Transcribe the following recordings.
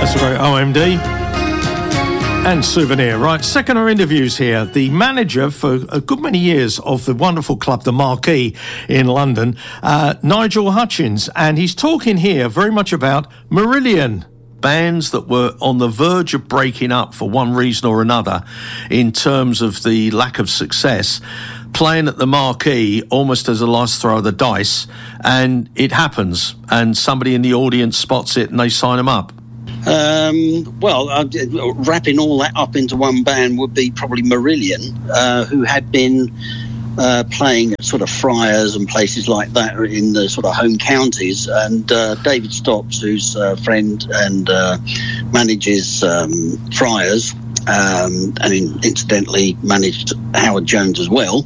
That's a great OMD. And Souvenir. Right, second our interviews here. The manager for a good many years of the wonderful club, the Marquee in London, Nigel Hutchins. And he's talking here very much about Marillion. Bands that were on the verge of breaking up for one reason or another in terms of the lack of success, playing at the Marquee almost as a last throw of the dice, and it happens, and somebody in the audience spots it and they sign them up. Wrapping all that up into one band would be probably Marillion, who had been playing at sort of Friars and places like that in the sort of home counties, and David Stopps, who's a friend and manages Friars, and incidentally managed Howard Jones as well.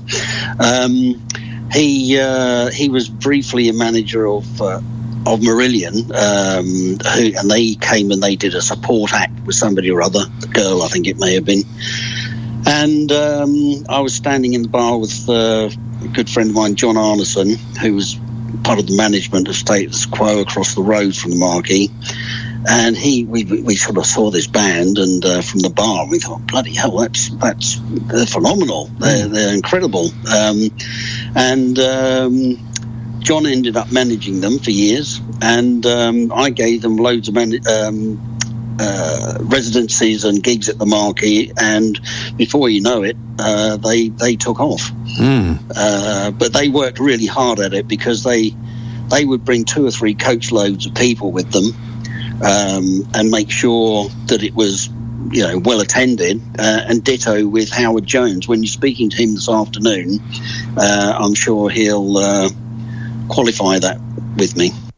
He was briefly a manager of Marillion, and they came and they did a support act with somebody or other, the girl I think it may have been. And I was standing in the bar with a good friend of mine, John Arneson, who was part of the management of Status Quo across the road from the Marquee. And we sort of saw this band, and from the bar, we thought, bloody hell, they're phenomenal. They're incredible. John ended up managing them for years, and I gave them loads of residencies and gigs at the Marquee, and before you know it, they took off. But they worked really hard at it, because they would bring 2 or 3 coach loads of people with them, and make sure that it was, well attended, and ditto with Howard Jones. When you're speaking to him this afternoon, I'm sure he'll qualify that with me.